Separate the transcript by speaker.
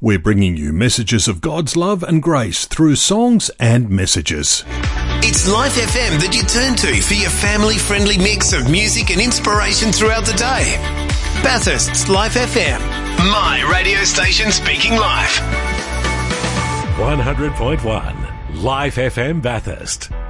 Speaker 1: We're bringing you messages of God's love and grace through songs and messages.
Speaker 2: It's Life FM that you turn to for your family-friendly mix of music and inspiration throughout the day. Bathurst's Life FM, my radio station speaking life.
Speaker 3: 100.1 Life FM Bathurst.